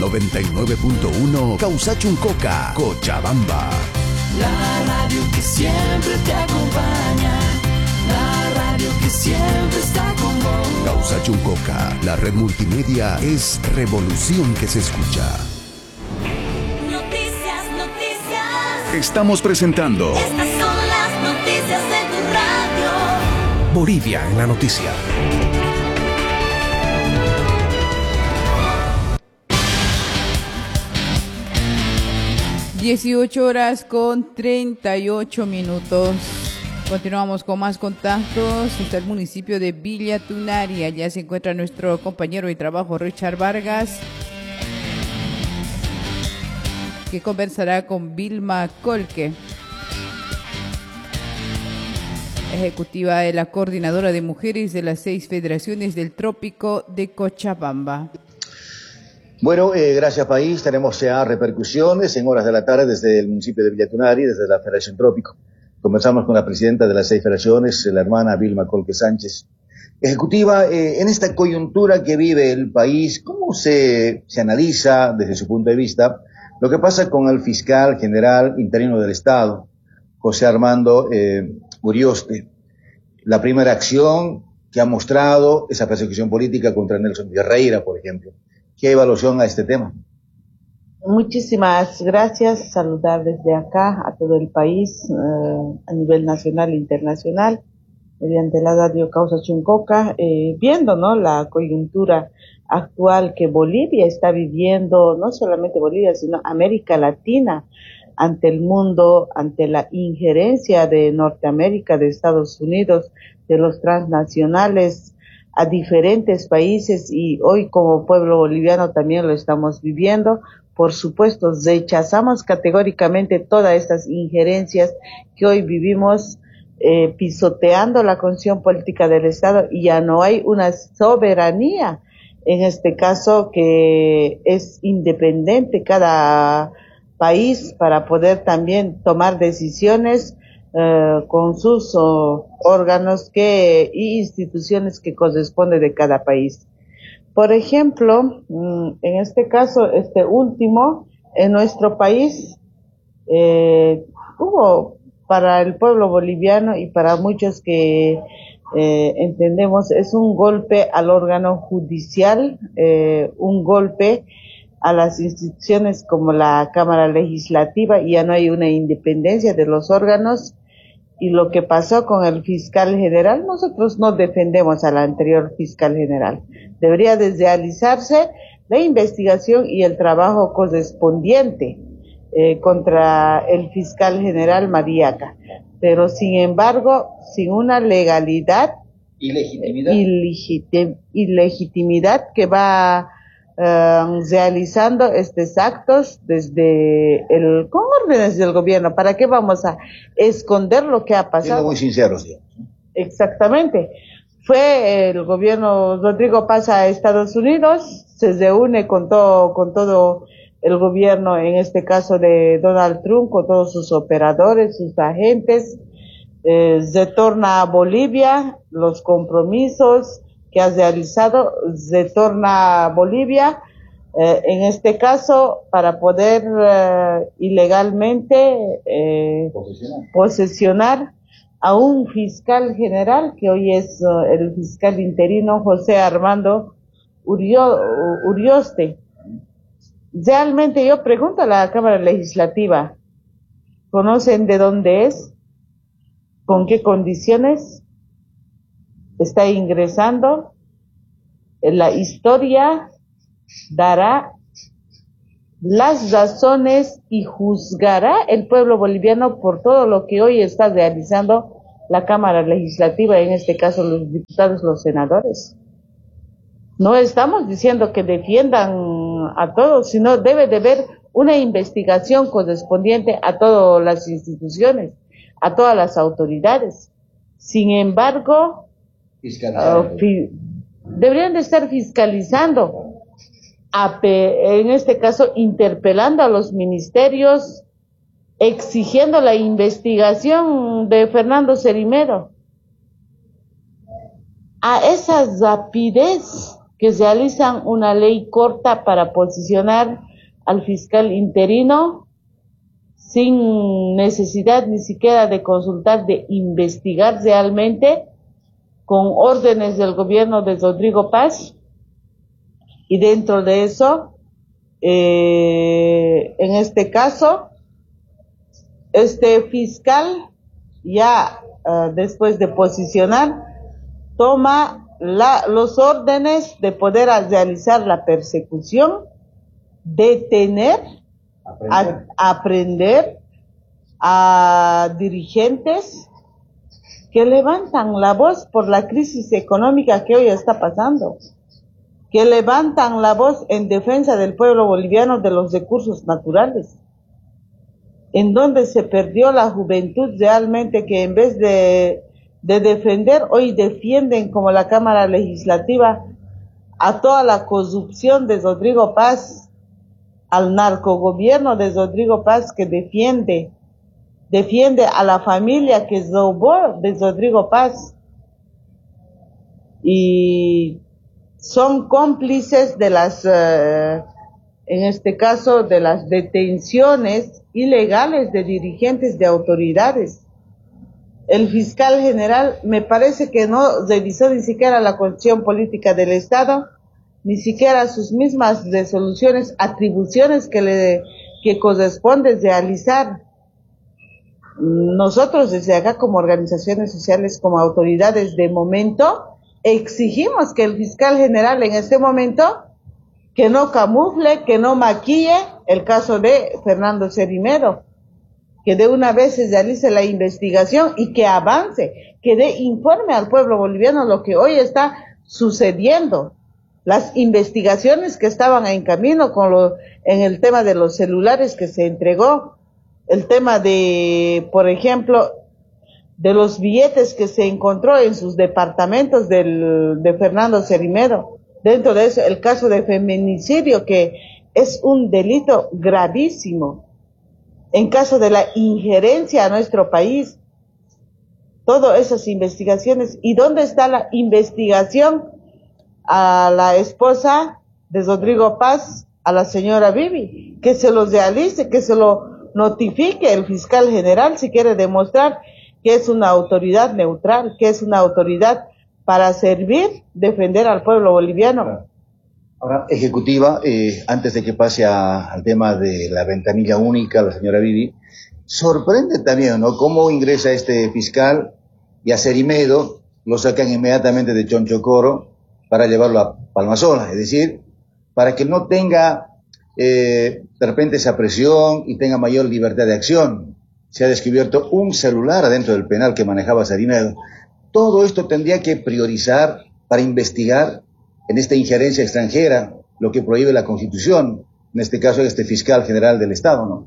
99.1 Causachuncoca, Cochabamba. La radio que siempre te acompaña, la radio que siempre está con vos. Causachuncoca, la red multimedia es revolución que se escucha. Noticias. Estamos presentando Estas son las noticias de tu radio. Bolivia en la noticia. (18:38). Continuamos con más contactos. Está el municipio de Villa Tunari. Allá se encuentra nuestro compañero de trabajo Richard Vargas, que conversará con Vilma Colque, ejecutiva de la Coordinadora de Mujeres de las 6 Federaciones del Trópico de Cochabamba. Bueno, gracias país. Tenemos ya repercusiones en horas de la tarde desde el municipio de Villa Tunari, desde la Federación Trópico. Conversamos con la presidenta de las 6 federaciones, la hermana Vilma Colque Sánchez. Ejecutiva, en esta coyuntura que vive el país, ¿cómo se analiza desde su punto de vista lo que pasa con el fiscal general interino del Estado, José Armando Urioste? La primera acción que ha mostrado esa persecución política contra Nelson Ferreira, por ejemplo. ¿Qué evaluación a este tema? Muchísimas gracias. Saludar desde acá a todo el país, a nivel nacional e internacional, mediante la radio Causachuncoca, viendo, ¿no?, la coyuntura actual que Bolivia está viviendo, no solamente Bolivia, sino América Latina, ante el mundo, ante la injerencia de Norteamérica, de Estados Unidos, de los transnacionales a diferentes países, y hoy como pueblo boliviano también lo estamos viviendo. Por supuesto, rechazamos categóricamente todas estas injerencias que hoy vivimos, pisoteando la constitución política del Estado, y ya no hay una soberanía, en este caso, que es independiente cada país para poder también tomar decisiones con sus órganos y instituciones que corresponden de cada país. Por ejemplo, en este caso, este último, en nuestro país, hubo para el pueblo boliviano y para muchos que entendemos, es un golpe al órgano judicial, un golpe a las instituciones como la Cámara Legislativa, y ya no hay una independencia de los órganos. Y lo que pasó con el fiscal general, nosotros no defendemos al anterior fiscal general. Debería realizarse la investigación y el trabajo correspondiente contra el fiscal general Mariaca. Pero sin embargo, sin una legalidad y legitimidad que va realizando estos actos con órdenes del gobierno. ¿Para qué vamos a esconder lo que ha pasado? Siendo muy sinceros, digamos. Exactamente. Fue el gobierno, Rodrigo pasa a Estados Unidos, se reúne con todo el gobierno, en este caso de Donald Trump, con todos sus operadores, sus agentes, retorna a Bolivia, los compromisos que has realizado, retorna a Bolivia, en este caso para poder ilegalmente posesionar a un fiscal general, que hoy es el fiscal interino José Armando Urioste. Realmente yo pregunto a la Cámara Legislativa, ¿conocen de dónde es? ¿Con qué condiciones está ingresando? La historia dará las razones y juzgará el pueblo boliviano por todo lo que hoy está realizando la Cámara Legislativa, en este caso los diputados, los senadores. No estamos diciendo que defiendan a todos, sino debe de haber una investigación correspondiente a todas las instituciones, a todas las autoridades. Sin embargo, deberían de estar fiscalizando, en este caso interpelando a los ministerios, exigiendo la investigación de Fernando Cerimero. A esa rapidez que realizan una ley corta para posicionar al fiscal interino sin necesidad ni siquiera de consultar, de investigar realmente, con órdenes del gobierno de Rodrigo Paz. Y dentro de eso, en este caso, este fiscal ya después de posicionar, toma los órdenes de poder realizar la persecución, detener, aprender a dirigentes que levantan la voz por la crisis económica que hoy está pasando, que levantan la voz en defensa del pueblo boliviano, de los recursos naturales, en donde se perdió la juventud realmente, que en vez de defender, hoy defienden, como la Cámara Legislativa, a toda la corrupción de Rodrigo Paz, al narcogobierno de Rodrigo Paz, que defiende a la familia que robó de Rodrigo Paz, y son cómplices de las, en este caso, de las detenciones ilegales de dirigentes de autoridades. El fiscal general me parece que no revisó ni siquiera la Constitución Política del Estado, ni siquiera sus mismas resoluciones, atribuciones que corresponde realizar. Nosotros desde acá, como organizaciones sociales, como autoridades de momento, exigimos que el fiscal general en este momento, que no camufle, que no maquille el caso de Fernando Cerimero, que de una vez se realice la investigación y que avance, que dé informe al pueblo boliviano lo que hoy está sucediendo. Las investigaciones que estaban en camino en el tema de los celulares que se entregó, el tema de, por ejemplo, de los billetes que se encontró en sus departamentos de Fernando Cerimero. Dentro de eso, el caso de feminicidio, que es un delito gravísimo. En caso de la injerencia a nuestro país, todas esas investigaciones. ¿Y dónde está la investigación a la esposa de Rodrigo Paz, a la señora Bibi? Que se lo realice, que se lo notifique el fiscal general si quiere demostrar que es una autoridad neutral, que es una autoridad para servir, defender al pueblo boliviano. Ahora, ejecutiva, antes de que pase al tema de la ventanilla única, la señora Bibi, sorprende también, ¿no?, cómo ingresa este fiscal y a Cerimero lo sacan inmediatamente de Chonchocoro para llevarlo a Palmasola, es decir, para que no tenga de repente esa presión y tenga mayor libertad de acción. Se ha descubierto un celular adentro del penal que manejaba Cerimero. Todo esto tendría que priorizar para investigar en esta injerencia extranjera, lo que prohíbe la Constitución, en este caso este fiscal general del Estado, ¿no?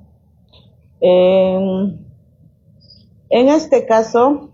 En este caso,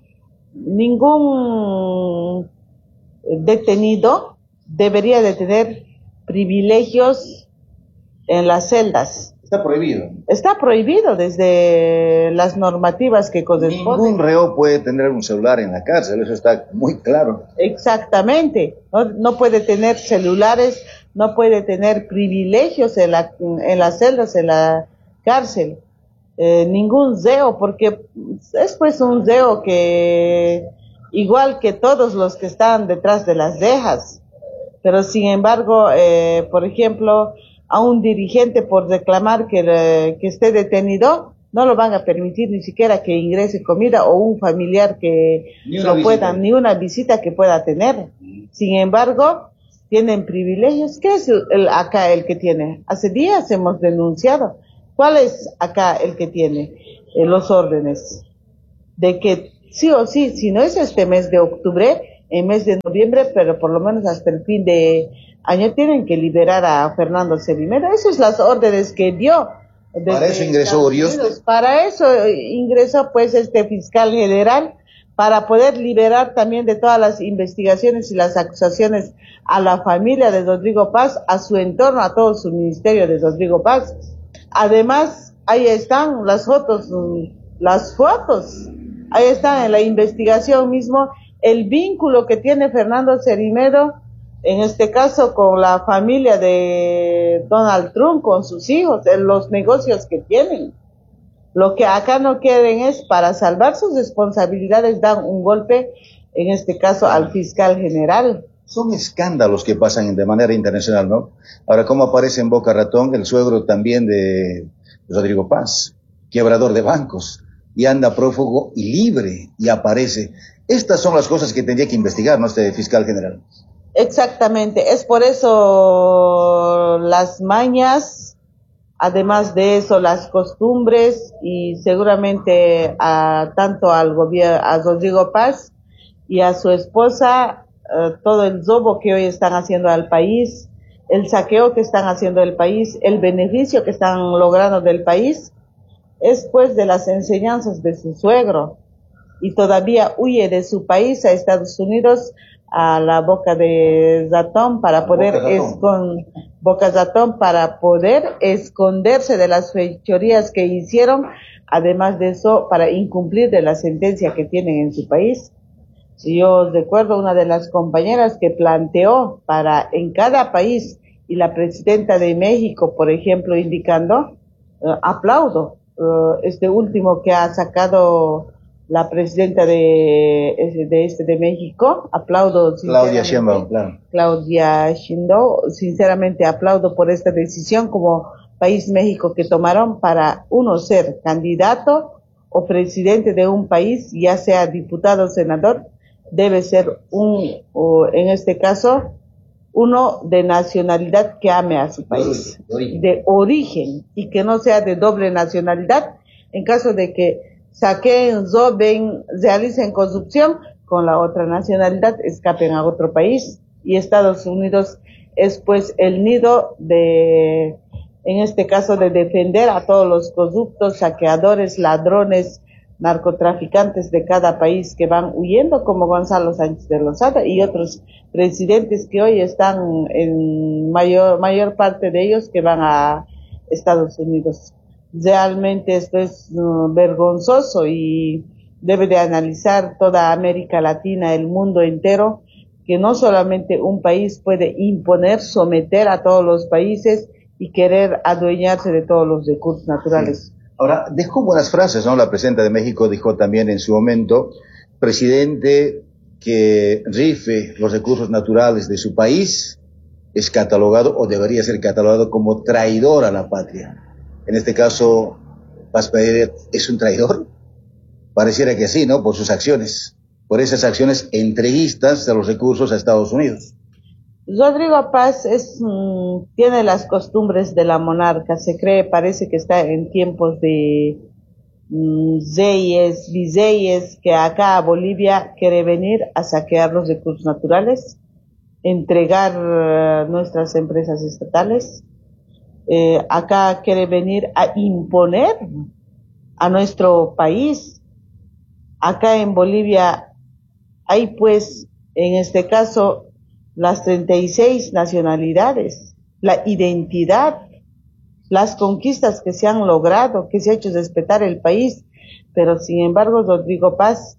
ningún detenido debería de tener privilegios en las celdas. Está prohibido. Está prohibido desde las normativas que corresponden. Ningún reo puede tener un celular en la cárcel, eso está muy claro. Exactamente. No puede tener celulares, no puede tener privilegios en las celdas, en la cárcel. Ningún reo, porque es pues un reo que, igual que todos los que están detrás de las rejas. Pero sin embargo, por ejemplo, a un dirigente por reclamar que esté detenido, no lo van a permitir ni siquiera que ingrese comida, o un familiar que ni una visita que pueda tener. Sin embargo, tienen privilegios. ¿Qué es acá el que tiene? Hace días hemos denunciado. ¿Cuál es acá el que tiene los órdenes? De que sí o sí, si no es este mes de octubre, en mes de noviembre, pero por lo menos hasta el fin de año tienen que liberar a Fernando Cerimero. Esas son las órdenes que dio. Para eso ingresó Urioste. Para eso ingresó pues este fiscal general, para poder liberar también de todas las investigaciones y las acusaciones a la familia de Rodrigo Paz, a su entorno, a todo su ministerio de Rodrigo Paz. Además, ahí están las fotos, ahí están en la investigación mismo, el vínculo que tiene Fernando Cerimero en este caso con la familia de Donald Trump, con sus hijos, en los negocios que tienen. Lo que acá no quieren es, para salvar sus responsabilidades, dan un golpe, en este caso al fiscal general. Son escándalos que pasan de manera internacional, ¿no? Ahora, ¿cómo aparece en Boca Ratón el suegro también de Rodrigo Paz, quiebrador de bancos, y anda prófugo y libre, y aparece? Estas son las cosas que tendría que investigar, ¿no?, este fiscal general. Exactamente, es por eso las mañas, además de eso las costumbres, y seguramente tanto al gobierno, a Rodrigo Paz y a su esposa, todo el robo que hoy están haciendo al país, el saqueo que están haciendo del país, el beneficio que están logrando del país, es pues de las enseñanzas de su suegro, y todavía huye de su país a Estados Unidos, a la Boca de Ratón, para poder Boca Ratón, para poder esconderse de las fechorías que hicieron, además de eso, para incumplir de la sentencia que tienen en su país. Yo recuerdo una de las compañeras que planteó para en cada país, y la presidenta de México, por ejemplo, indicando, aplaudo este último que ha sacado la presidenta de México, aplaudo Claudia Sheinbaum, claro. Claudia Sheinbaum, sinceramente aplaudo por esta decisión como país México que tomaron para uno ser candidato o presidente de un país, ya sea diputado o senador, debe ser en este caso, uno de nacionalidad que ame a su país, de origen, y que no sea de doble nacionalidad, en caso de que saquen, roben, realicen corrupción, con la otra nacionalidad escapen a otro país. Y Estados Unidos es pues el nido en este caso, de defender a todos los corruptos, saqueadores, ladrones, narcotraficantes de cada país que van huyendo, como Gonzalo Sánchez de Lozada y otros presidentes que hoy están en mayor parte de ellos que van a Estados Unidos. Realmente esto es vergonzoso, y debe de analizar toda América Latina, el mundo entero, que no solamente un país puede imponer, someter a todos los países y querer adueñarse de todos los recursos naturales. Sí. Ahora, dejó buenas frases, ¿no? La presidenta de México dijo también en su momento, presidente que rife los recursos naturales de su país es catalogado, o debería ser catalogado, como traidor a la patria. En este caso, Paz Pérez es un traidor. Pareciera que sí, ¿no? Por sus acciones, por esas acciones entreguistas de los recursos a Estados Unidos. Rodrigo Paz tiene las costumbres de la monarca, parece que está en tiempos de reyes, virreyes, que acá a Bolivia quiere venir a saquear los recursos naturales, entregar nuestras empresas estatales, acá quiere venir a imponer a nuestro país. Acá en Bolivia hay pues, en este caso, las 36 nacionalidades, la identidad, las conquistas que se han logrado, que se ha hecho respetar el país, pero sin embargo Rodrigo Paz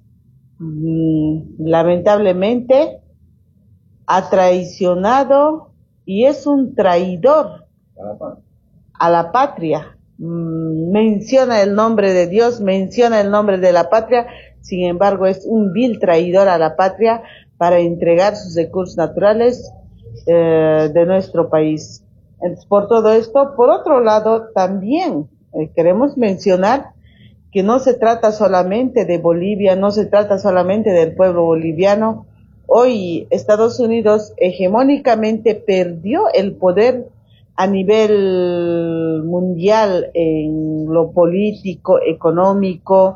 lamentablemente ha traicionado y es un traidor a la patria. Menciona el nombre de Dios, menciona el nombre de la patria, sin embargo es un vil traidor a la patria para entregar sus recursos naturales de nuestro país. Entonces, por todo esto, por otro lado, también queremos mencionar que no se trata solamente de Bolivia, no se trata solamente del pueblo boliviano. Hoy Estados Unidos hegemónicamente perdió el poder a nivel mundial en lo político, económico,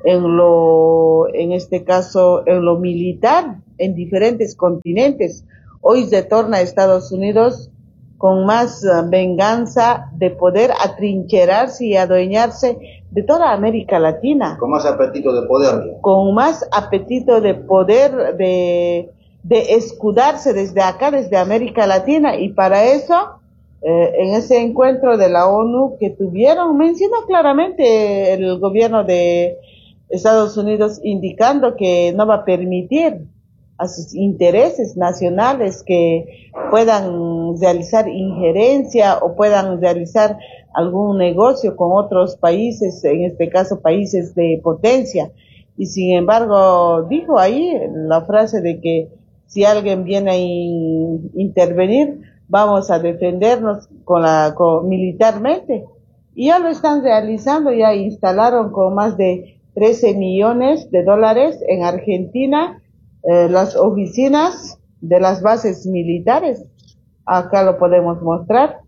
en este caso, en lo militar, en diferentes continentes. Hoy se torna a Estados Unidos con más venganza de poder atrincherarse y adueñarse de toda América Latina. Con más apetito de poder. Con más apetito de poder, de escudarse desde acá, desde América Latina, y para eso, en ese encuentro de la ONU que tuvieron, mencionó claramente el gobierno de Estados Unidos indicando que no va a permitir a sus intereses nacionales, que puedan realizar injerencia o puedan realizar algún negocio con otros países, en este caso países de potencia. Y sin embargo, dijo ahí la frase de que si alguien viene a intervenir, vamos a defendernos militarmente. Y ya lo están realizando, ya instalaron con más de 13 millones de dólares en Argentina las oficinas de las bases militares. Acá lo podemos mostrar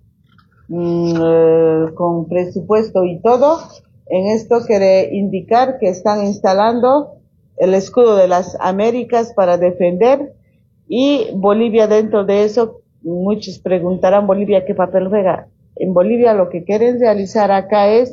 con presupuesto y todo. En esto quiere indicar que están instalando el escudo de las Américas para defender, y Bolivia dentro de eso. Muchos preguntarán, ¿Bolivia qué papel juega? En Bolivia lo que quieren realizar acá es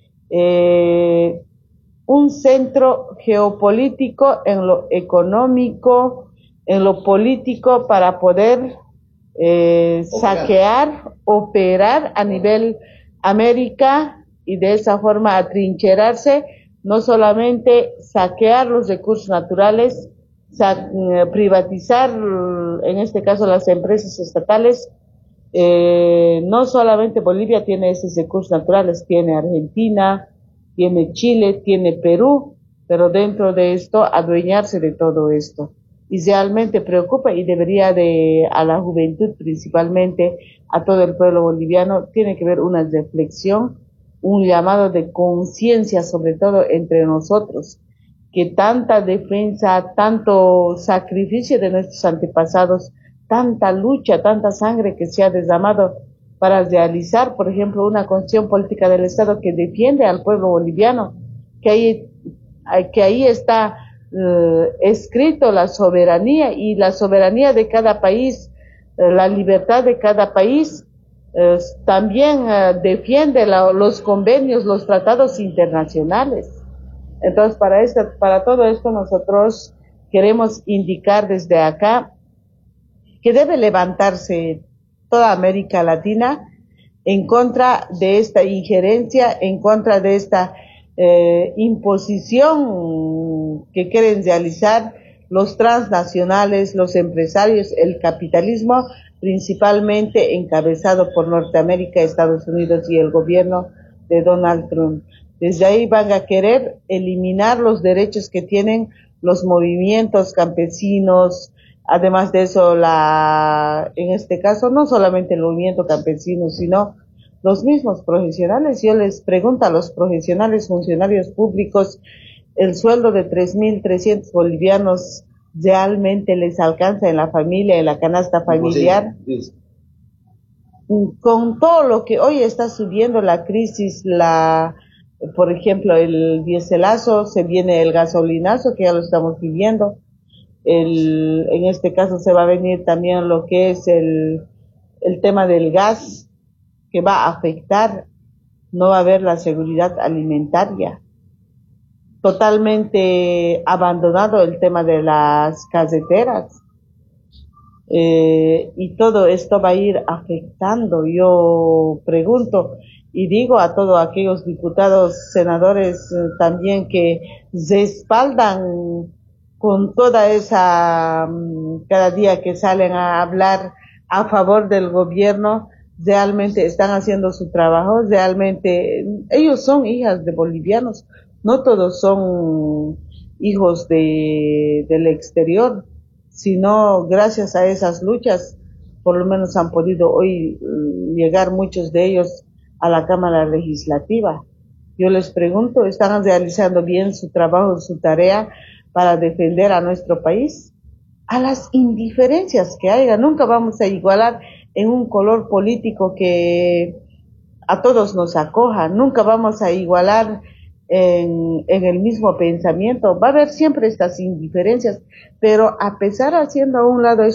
un centro geopolítico en lo económico, en lo político, para poder saquear, operar a nivel América, y de esa forma atrincherarse, no solamente saquear los recursos naturales, privatizar, en este caso las empresas estatales. No solamente Bolivia tiene esos recursos naturales, tiene Argentina, tiene Chile, tiene Perú, pero dentro de esto adueñarse de todo esto. Y realmente preocupa, y debería a la juventud principalmente, a todo el pueblo boliviano, tiene que haber una reflexión, un llamado de conciencia, sobre todo entre nosotros, que tanta defensa, tanto sacrificio de nuestros antepasados, tanta lucha, tanta sangre que se ha derramado para realizar, por ejemplo, una constitución política del Estado que defiende al pueblo boliviano, que ahí está escrito la soberanía, y la soberanía de cada país, la libertad de cada país. También defiende los convenios, los tratados internacionales. Entonces, para todo esto nosotros queremos indicar desde acá que debe levantarse toda América Latina en contra de esta injerencia, en contra de esta imposición que quieren realizar los transnacionales, los empresarios, el capitalismo, principalmente encabezado por Norteamérica, Estados Unidos y el gobierno de Donald Trump. Desde ahí van a querer eliminar los derechos que tienen los movimientos campesinos. Además de eso, en este caso, no solamente el movimiento campesino, sino los mismos profesionales. Yo les pregunto a los profesionales, funcionarios públicos, el sueldo de 3.300 bolivianos realmente les alcanza en la familia, en la canasta familiar. Sí. Con todo lo que hoy está subiendo la crisis, por ejemplo, el dieselazo, se viene el gasolinazo, que ya lo estamos viviendo. En este caso se va a venir también lo que es el tema del gas, que va a afectar. No va a haber la seguridad alimentaria. Totalmente abandonado el tema de las carreteras. Y todo esto va a ir afectando. Yo pregunto y digo a todos aquellos diputados, senadores también, que respaldan con toda esa, cada día que salen a hablar a favor del gobierno, realmente están haciendo su trabajo. Realmente ellos son hijas de bolivianos, no todos son hijos del exterior, sino gracias a esas luchas, por lo menos han podido hoy llegar muchos de ellos a la Cámara Legislativa. Yo les pregunto, ¿están realizando bien su trabajo, su tarea para defender a nuestro país? A las indiferencias que haya, nunca vamos a igualar en un color político que a todos nos acoja, nunca vamos a igualar en el mismo pensamiento. Va a haber siempre estas indiferencias, pero a pesar haciendo a un lado